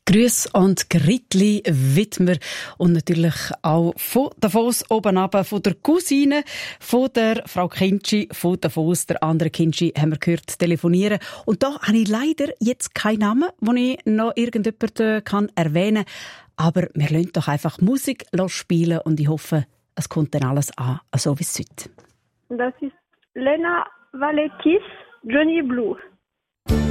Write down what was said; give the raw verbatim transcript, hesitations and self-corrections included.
Grüß und Gritli widmen und natürlich auch von Davos oben runter, von der Cousine, von der Frau Kintschi, von Davos, der andere Kintschi, haben wir gehört, telefonieren. Und da habe ich leider jetzt keinen Namen, den ich noch irgendjemand kann erwähnen kann. Aber wir lassen doch einfach Musik spielen und ich hoffe, es kommt dann alles an, so wie es heute. Das ist Lena Valetis, Johnny Blue.